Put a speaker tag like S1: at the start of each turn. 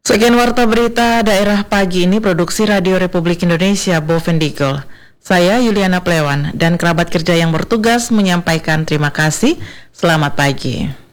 S1: Sekian warta berita daerah pagi ini produksi Radio Republik Indonesia Bovendigel. Saya Yuliana Plewan dan kerabat kerja yang bertugas menyampaikan terima kasih. Selamat pagi.